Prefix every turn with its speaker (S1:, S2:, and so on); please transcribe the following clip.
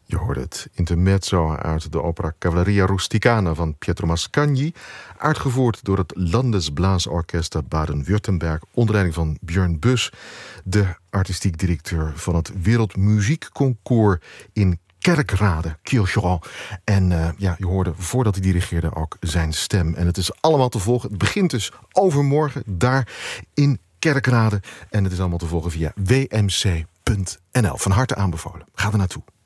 S1: Je hoorde het intermezzo uit de opera Cavalleria Rusticana van Pietro Mascagni, uitgevoerd door het Landesblaasorchester Baden-Württemberg onder leiding van Björn Bus, de artistiek directeur van het Wereldmuziekconcours in Kerkrade, Kirchhoff. En je hoorde voordat hij dirigeerde ook zijn stem. En het is allemaal te volgen. Het begint dus overmorgen daar in Kerkrade. En het is allemaal te volgen via wmc.nl. Van harte aanbevolen. Ga er naartoe.